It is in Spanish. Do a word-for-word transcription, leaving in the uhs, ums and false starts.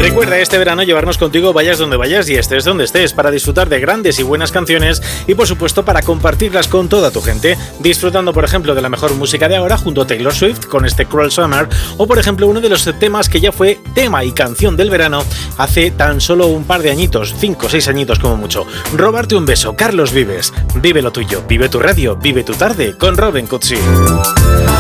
Recuerda este verano llevarnos contigo vayas donde vayas y estés donde estés para disfrutar de grandes y buenas canciones y por supuesto para compartirlas con toda tu gente, disfrutando por ejemplo de la mejor música de ahora junto a Taylor Swift con este Cruel Summer o por ejemplo uno de los temas que ya fue tema y canción del verano hace tan solo un par de añitos, cinco o seis añitos como mucho. Robarte un beso, Carlos Vives. Vive lo tuyo, vive tu radio, vive tu tarde con Robin Cutsi.